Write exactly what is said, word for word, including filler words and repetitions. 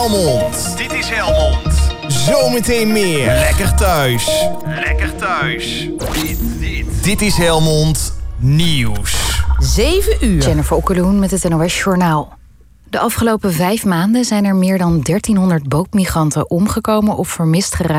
Helmond. Dit is Helmond. Zometeen meer. Lekker thuis. Lekker thuis. Dit, dit. Dit is Helmond Nieuws. zeven uur. Jennifer Okkeloen met het N O S Journaal. De afgelopen vijf maanden zijn er meer dan dertienhonderd bootmigranten omgekomen of vermist geraakt